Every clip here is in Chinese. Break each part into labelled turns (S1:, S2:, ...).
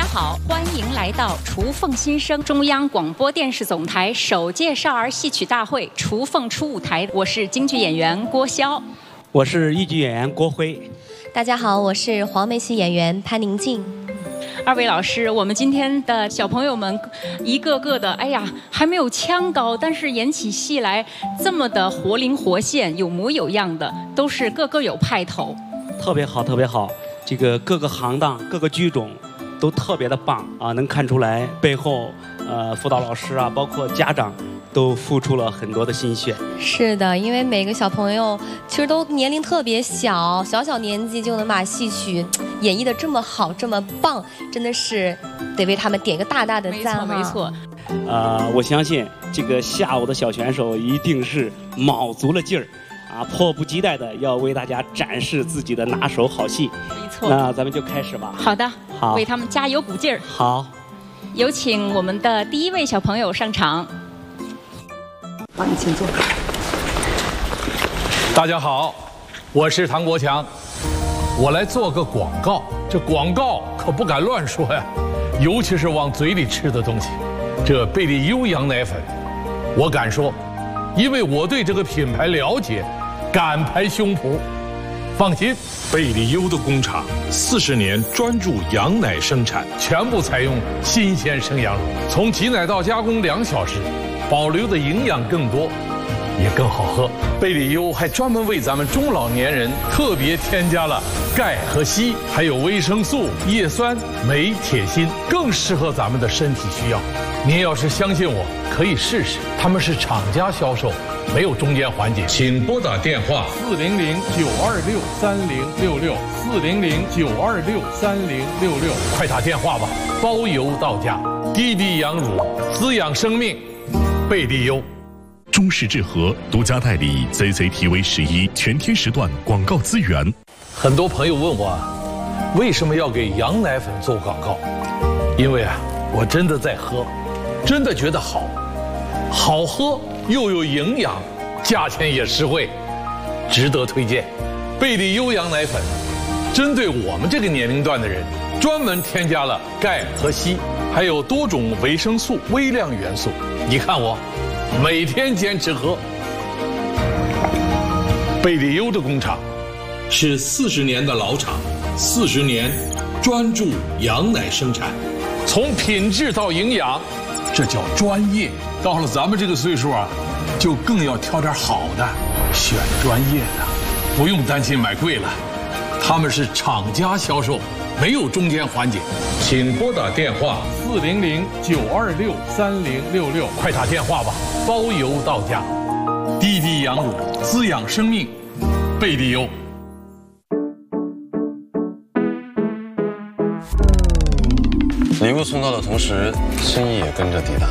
S1: 好，欢迎来到雏凤新生中央广播电视总台首届少儿戏曲大会雏凤初舞台。我是京剧演员郭霄，
S2: 我是豫剧演员郭辉。
S3: 大家好，我是黄梅戏演员潘宁静。
S1: 二位老师，我们今天的小朋友们一个个的，哎呀，还没有腔高，但是演起戏来这么的活灵活现，有模有样的，都是个个有派头，
S2: 特别好，特别好。这个各个行当、各个剧种都特别的棒啊，能看出来背后辅导老师啊，包括家长都付出了很多的心血。
S3: 是的，因为每个小朋友其实都年龄特别小，小年纪就能把戏曲演绎的这么好，这么棒，真的是得为他们点个大大的赞。
S1: 没错。
S2: 我相信这个下午的小选手一定是卯足了劲儿啊，迫不及待的要为大家展示自己的拿手好戏。
S1: 没错。
S2: 那咱们就开始吧。
S1: 好的。
S2: 好，
S1: 为他们加油鼓劲儿。
S2: 好，
S1: 有请我们的第一位小朋友上场。
S4: 好，你请坐。
S5: 大家好，我是唐国强，我来做个广告。这广告可不敢乱说呀，尤其是往嘴里吃的东西。这贝利优羊奶粉，我敢说，因为我对这个品牌了解，敢拍胸脯。放心，
S6: 贝利优的工厂40年专注羊奶生产，
S5: 全部采用新鲜生羊乳，从挤奶到加工2小时，保留的营养更多，也更好喝。贝利优还专门为咱们中老年人特别添加了钙和硒，还有维生素、叶酸、镁、铁、锌，更适合咱们的身体需要。您要是相信我，可以试试。他们是厂家销售，没有中间环节。
S6: 请拨打电话
S5: 400-926-3066，400-926-3066，快打电话吧，包邮到家。滴滴羊乳，滋养生命，贝利优。
S7: 中视智和独家代理 CCTV11全天时段广告资源。
S5: 很多朋友问我，为什么要给羊奶粉做广告？因为我真的在喝，真的觉得好喝又有营养，价钱也实惠，值得推荐。贝利优羊奶粉针对我们这个年龄段的人，专门添加了钙和硒，还有多种维生素、微量元素。你看我每天坚持喝。贝利优的工厂
S6: 是40年的老厂，40年专注羊奶生产，
S5: 从品质到营养，这叫专业。到了咱们这个岁数就更要挑点好的，选专业的，不用担心买贵了。他们是厂家销售，没有中间环节。
S6: 请拨打电话
S5: 400-926-3066，快打电话吧，包邮到家。滴滴羊乳，滋养生命，贝利优。
S8: 礼物送到的同时，心意也跟着抵达。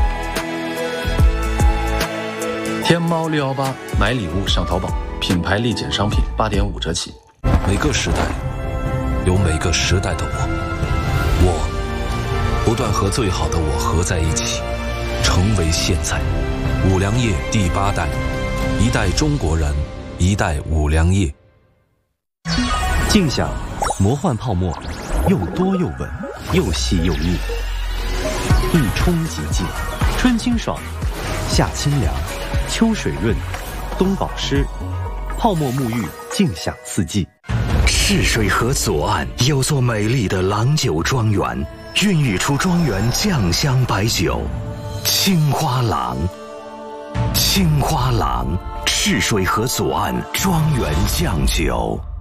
S9: 天猫618买礼物上淘宝，品牌立减商品8.5折起。
S10: 每个时代有每个时代的我不断和最好的我合在一起，成为现在。五粮液第8代，一代中国人，一代五粮液。
S11: 静享魔幻泡沫，又多又稳，又细又腻，一冲即净，春清爽，夏清凉，秋水润，冬保湿，泡沫沐浴，静享四季。
S12: 赤水河左岸有座美丽的郎酒庄园，孕育出庄园酱香白酒，青花郎。青花郎，赤水河左岸庄园酱酒。